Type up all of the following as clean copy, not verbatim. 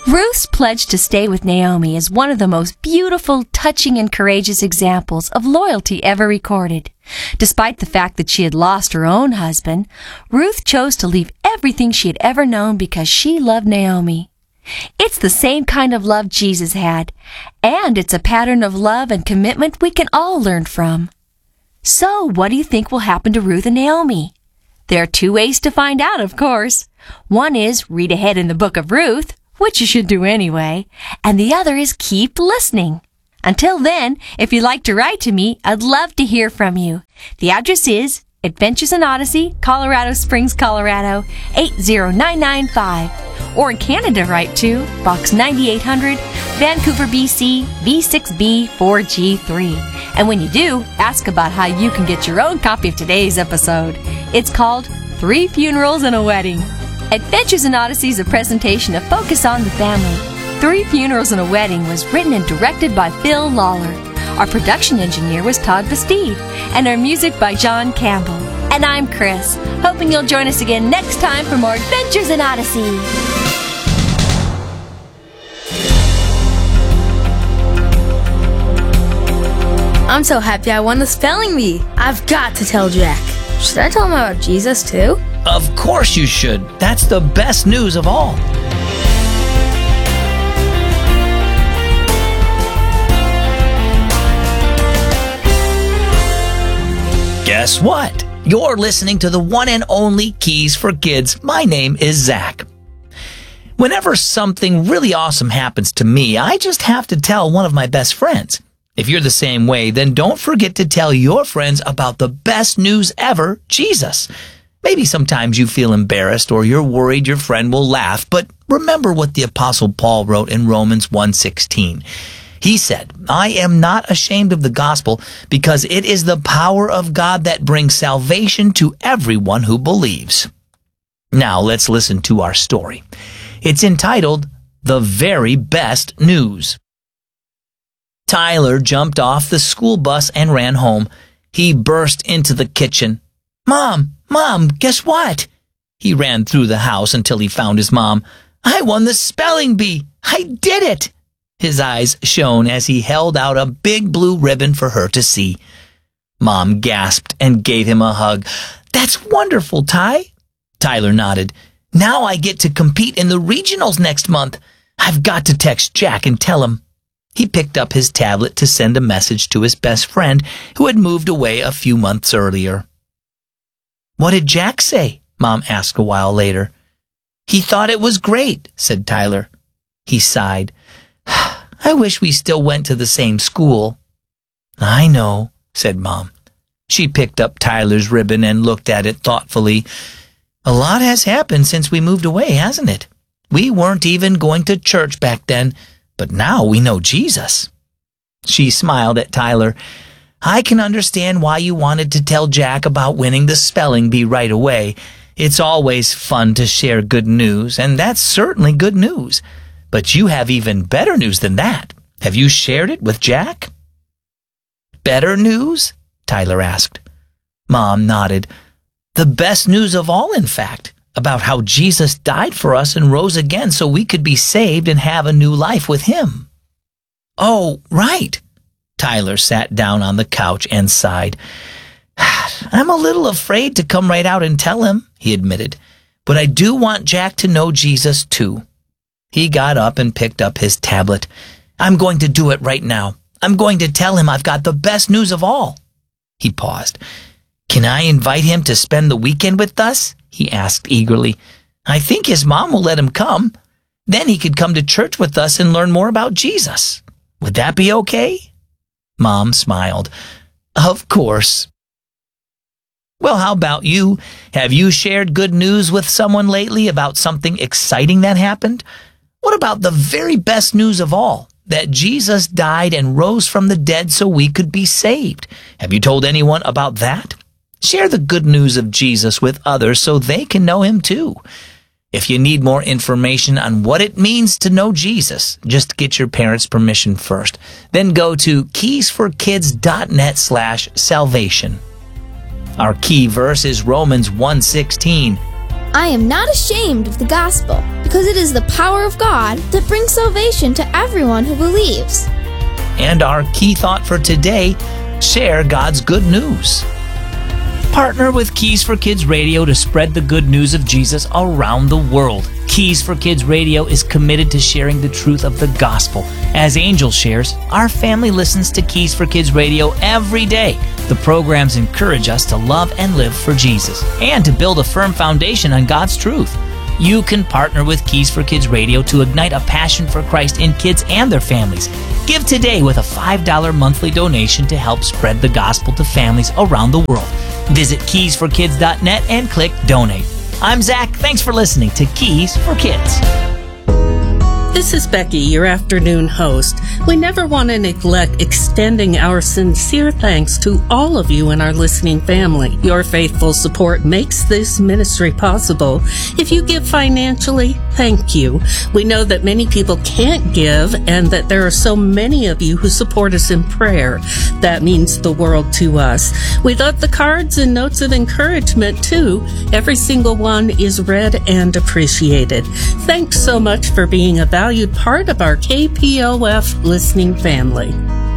Ruth's pledge to stay with Naomi is one of the most beautiful, touching, and courageous examples of loyalty ever recorded. Despite the fact that she had lost her own husband, Ruth chose to leave everything she had ever known because she loved Naomi. It's the same kind of love Jesus had, and it's a pattern of love and commitment we can all learn from. So, what do you think will happen to Ruth and Naomi? There are two ways to find out, of course. One is read ahead in the book of Ruth, which you should do anyway, and the other is keep listening. Until then, if you'd like to write to me, I'd love to hear from you. The address is Adventures in Odyssey, Colorado Springs, Colorado, 80995. Or in Canada, write to Box 9800, Vancouver, BC, V6B4G3. And when you do, ask about how you can get your own copy of today's episode. It's called 3 Funerals and a Wedding. Adventures in Odyssey is a presentation of Focus on the Family. 3 Funerals and a Wedding was written and directed by Phil Lawler. Our production engineer was Todd Bastide, and our music by John Campbell. And I'm Chris, hoping you'll join us again next time for more Adventures in Odyssey. I'm so happy I won the spelling bee. I've got to tell Jack. Should I tell him about Jesus too? Of course you should. That's the best news of all. Guess what? You're listening to the one and only Keys for Kids. My name is Zach. Whenever something really awesome happens to me, I just have to tell one of my best friends. If you're the same way, then don't forget to tell your friends about the best news ever, Jesus. Maybe sometimes you feel embarrassed or you're worried your friend will laugh, but remember what the Apostle Paul wrote in Romans 1:16. He said, I am not ashamed of the gospel because it is the power of God that brings salvation to everyone who believes. Now let's listen to our story. It's entitled, The Very Best News. Tyler jumped off the school bus and ran home. He burst into the kitchen. Mom, guess what? He ran through the house until he found his mom. I won the spelling bee. I did it. His eyes shone as he held out a big blue ribbon for her to see. Mom gasped and gave him a hug. That's wonderful, Ty. Tyler nodded. Now I get to compete in the regionals next month. I've got to text Jack and tell him. He picked up his tablet to send a message to his best friend who had moved away a few months earlier. What did Jack say? Mom asked a while later. He thought it was great, said Tyler. He sighed. I wish we still went to the same school. I know, said Mom. She picked up Tyler's ribbon and looked at it thoughtfully. A lot has happened since we moved away, hasn't it? We weren't even going to church back then, but now we know Jesus. She smiled at Tyler. I can understand why you wanted to tell Jack about winning the spelling bee right away. It's always fun to share good news, and that's certainly good news. But you have even better news than that. Have you shared it with Jack? Better news? Tyler asked. Mom nodded. The best news of all, in fact, about how Jesus died for us and rose again so we could be saved and have a new life with him. Oh, right. Tyler sat down on the couch and sighed. I'm a little afraid to come right out and tell him, he admitted, but I do want Jack to know Jesus too. He got up and picked up his tablet. I'm going to do it right now. I'm going to tell him I've got the best news of all. He paused. Can I invite him to spend the weekend with us? He asked eagerly. I think his mom will let him come. Then he could come to church with us and learn more about Jesus. Would that be okay? Mom smiled. Of course. Well, how about you? Have you shared good news with someone lately about something exciting that happened? What about the very best news of all, that Jesus died and rose from the dead so we could be saved? Have you told anyone about that? Share the good news of Jesus with others so they can know him too. If you need more information on what it means to know Jesus, just get your parents' permission first. Then go to keysforkids.net/salvation. Our key verse is Romans 1:16. I am not ashamed of the gospel, because it is the power of God that brings salvation to everyone who believes. And our key thought for today, share God's good news. Partner with Keys for Kids Radio to spread the good news of Jesus around the world. Keys for Kids Radio is committed to sharing the truth of the gospel. As Angel shares, our family listens to Keys for Kids Radio every day. The programs encourage us to love and live for Jesus and to build a firm foundation on God's truth. You can partner with Keys for Kids Radio to ignite a passion for Christ in kids and their families. Give today with a $5 monthly donation to help spread the gospel to families around the world. Visit keysforkids.net and click Donate. I'm Zach. Thanks for listening to Keys for Kids. This is Becky, your afternoon host. We never want to neglect extending our sincere thanks to all of you in our listening family. Your faithful support makes this ministry possible. If you give financially, thank you. We know that many people can't give and that there are so many of you who support us in prayer. That means the world to us. We love the cards and notes of encouragement too. Every single one is read and appreciated. Thanks so much for being a valued part of our KPOF listening family.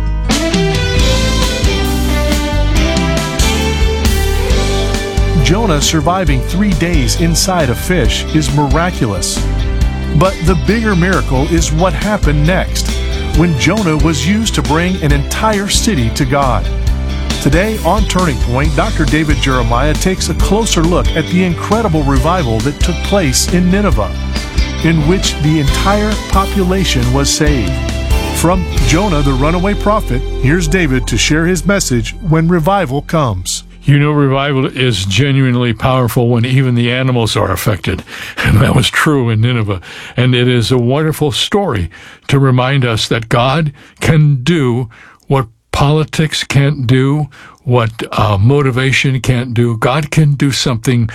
Jonah surviving 3 days inside a fish is miraculous. But the bigger miracle is what happened next, when Jonah was used to bring an entire city to God. Today on Turning Point, Dr. David Jeremiah takes a closer look at the incredible revival that took place in Nineveh, in which the entire population was saved. From Jonah the runaway prophet, here's David to share his message when revival comes. You know, revival is genuinely powerful when even the animals are affected. And that was true in Nineveh. And it is a wonderful story to remind us that God can do what politics can't do, what motivation can't do. God can do something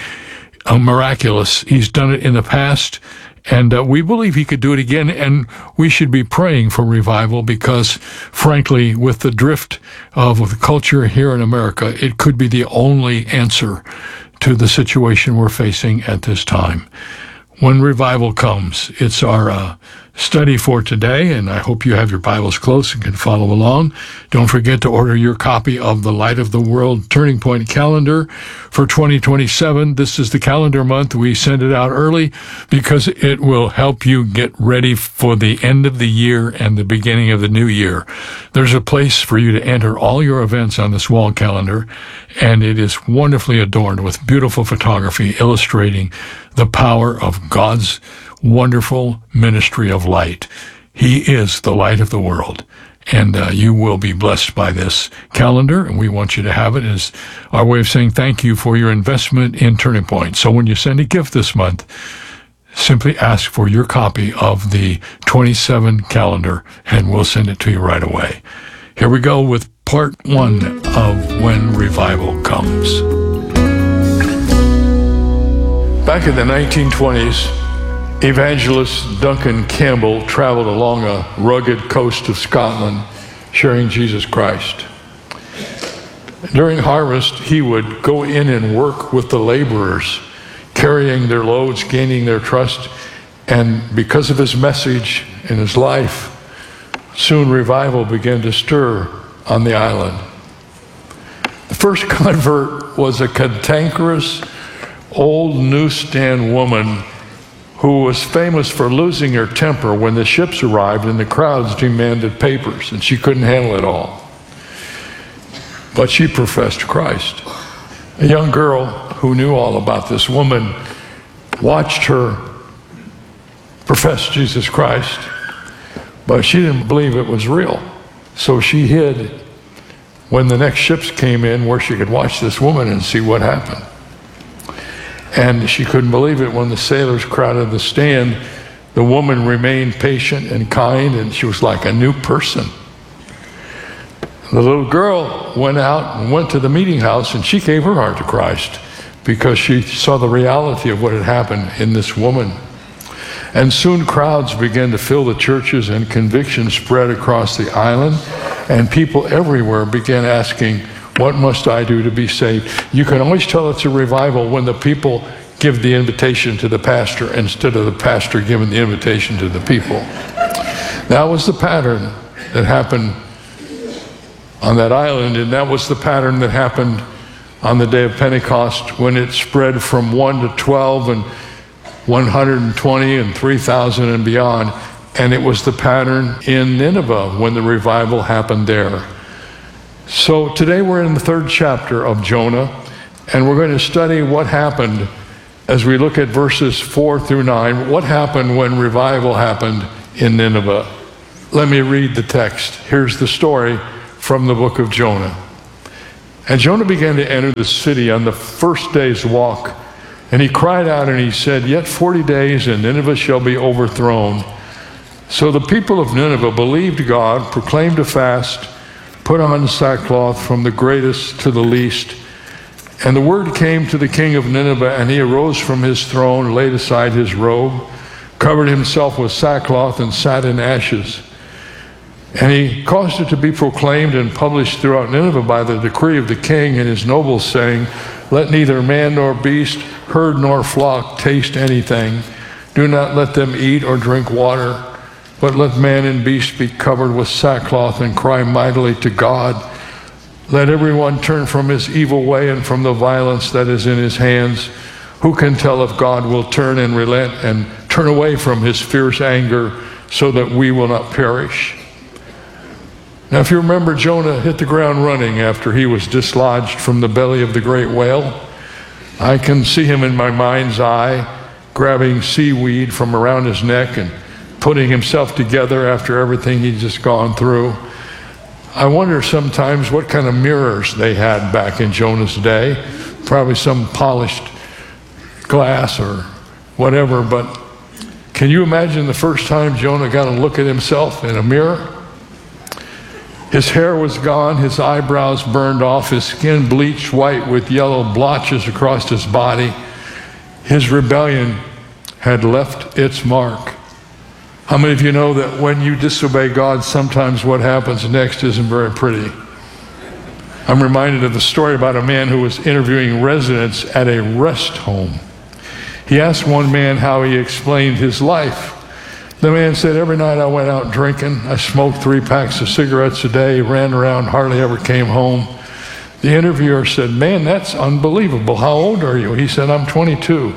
miraculous. He's done it in the past. And we believe he could do it again, and we should be praying for revival because, frankly, with the drift of the culture here in America, it could be the only answer to the situation we're facing at this time. When revival comes, it's our study for today, and I hope you have your Bibles close and can follow along. Don't forget to order your copy of the Light of the World Turning Point calendar for 2027. This is the calendar month. We send it out early because it will help you get ready for the end of the year and the beginning of the new year. There's a place for you to enter all your events on this wall calendar, and it is wonderfully adorned with beautiful photography illustrating the power of God's wonderful ministry of light. He is the light of the world, and you will be blessed by this calendar, and we want you to have it as our way of saying thank you for your investment in Turning Point. So when you send a gift this month, simply ask for your copy of the 27 calendar, and we'll send it to you right away. Here we go with part 1 of When Revival Comes. Back in the 1920s, evangelist Duncan Campbell traveled along a rugged coast of Scotland sharing Jesus Christ. During harvest, he would go in and work with the laborers, carrying their loads, gaining their trust, and because of his message and his life, soon revival began to stir on the island. The first convert was a cantankerous, old newsstand woman who was famous for losing her temper when the ships arrived and the crowds demanded papers, and she couldn't handle it all. But she professed Christ. A young girl who knew all about this woman watched her profess Jesus Christ, but she didn't believe it was real. So she hid when the next ships came in where she could watch this woman and see what happened. And she couldn't believe it when the sailors crowded the stand. The woman remained patient and kind, and she was like a new person. The little girl went out and went to the meeting house, and she gave her heart to Christ because she saw the reality of what had happened in this woman. And soon crowds began to fill the churches, and conviction spread across the island, and people everywhere began asking, what must I do to be saved? You can always tell it's a revival when the people give the invitation to the pastor instead of the pastor giving the invitation to the people. That was the pattern that happened on that island, and that was the pattern that happened on the day of Pentecost when it spread from 1 to 12 and 120 and 3,000 and beyond. And it was the pattern in Nineveh when the revival happened there. So today we're in the 3rd chapter of Jonah, and we're going to study what happened as we look at verses 4 through 9. What happened when revival happened in Nineveh? Let me read the text. Here's the story from the book of Jonah. And Jonah began to enter the city on the first day's walk, and he cried out and he said, "Yet 40 days and Nineveh shall be overthrown." So the people of Nineveh believed God, proclaimed a fast, put on sackcloth from the greatest to the least. And the word came to the king of Nineveh, and he arose from his throne, laid aside his robe, covered himself with sackcloth, and sat in ashes. And he caused it to be proclaimed and published throughout Nineveh by the decree of the king and his nobles, saying, "Let neither man nor beast, herd nor flock taste anything. Do not let them eat or drink water, but let man and beast be covered with sackcloth and cry mightily to God. Let everyone turn from his evil way and from the violence that is in his hands. Who can tell if God will turn and relent and turn away from his fierce anger so that we will not perish?" Now, if you remember, Jonah hit the ground running after he was dislodged from the belly of the great whale. I can see him in my mind's eye, grabbing seaweed from around his neck and putting himself together after everything he'd just gone through. I wonder sometimes what kind of mirrors they had back in Jonah's day. Probably some polished glass or whatever, but can you imagine the first time Jonah got a look at himself in a mirror? His hair was gone, his eyebrows burned off, his skin bleached white with yellow blotches across his body. His rebellion had left its mark. How many of you know that when you disobey God, sometimes what happens next isn't very pretty? I'm reminded of the story about a man who was interviewing residents at a rest home. He asked one man how he explained his life. The man said, "Every night I went out drinking. I smoked 3 packs of cigarettes a day, ran around, hardly ever came home." The interviewer said, "Man, that's unbelievable. How old are you?" He said, "I'm 22.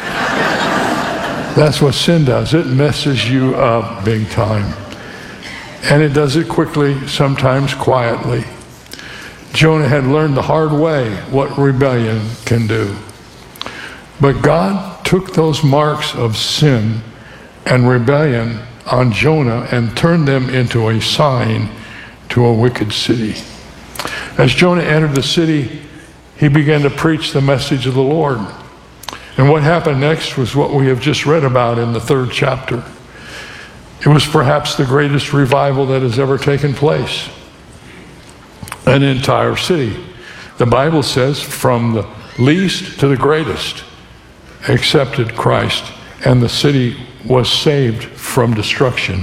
That's what sin does. It messes you up big time. And it does it quickly, sometimes quietly. Jonah had learned the hard way what rebellion can do. But God took those marks of sin and rebellion on Jonah and turned them into a sign to a wicked city. As Jonah entered the city, he began to preach the message of the Lord. And what happened next was what we have just read about in the 3rd chapter. It was perhaps the greatest revival that has ever taken place. An entire city. The Bible says from the least to the greatest accepted Christ, and the city was saved from destruction.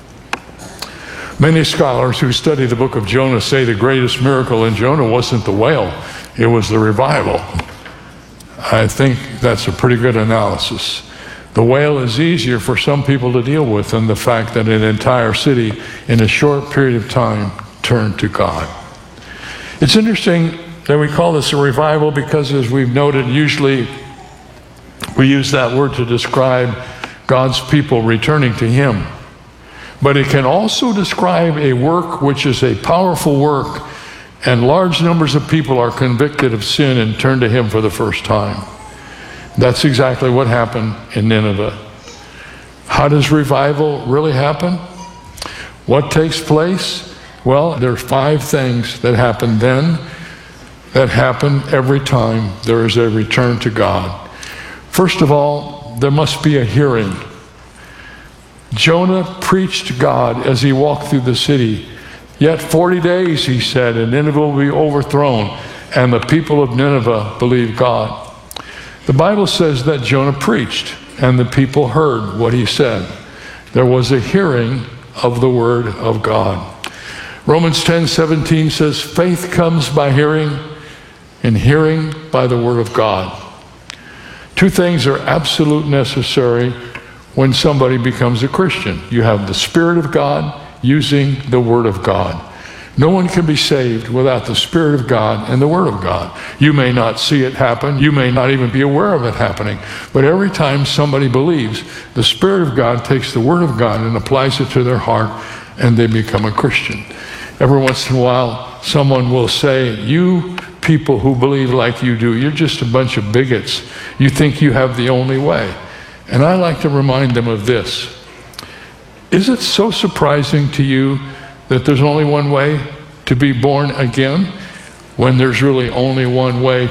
Many scholars who study the book of Jonah say the greatest miracle in Jonah wasn't the whale, it was the revival. I think that's a pretty good analysis. The whale is easier for some people to deal with than the fact that an entire city in a short period of time turned to God. It's interesting that we call this a revival because, as we've noted, usually we use that word to describe God's people returning to Him. But it can also describe a work which is a powerful work, and large numbers of people are convicted of sin and turn to Him for the first time. That's exactly what happened in Nineveh. How does revival really happen? What takes place? Well, there are 5 things that happen then that happen every time there is a return to God. First of all, there must be a hearing. Jonah preached to God as he walked through the city. Yet 40 days, he said, and Nineveh will be overthrown. And the people of Nineveh believed God. The Bible says that Jonah preached, and the people heard what he said. There was a hearing of the word of God. Romans 10:17 says, faith comes by hearing, and hearing by the word of God. Two things are absolute necessary when somebody becomes a Christian. You have the Spirit of God using the Word of God. No one can be saved without the Spirit of God and the Word of God. You may not see it happen. You may not even be aware of it happening. But every time somebody believes, the Spirit of God takes the Word of God and applies it to their heart, and they become a Christian. Every once in a while, someone will say, you people who believe like you do, you're just a bunch of bigots. You think you have the only way. And I like to remind them of this. Is it so surprising to you that there's only one way to be born again, when there's really only one way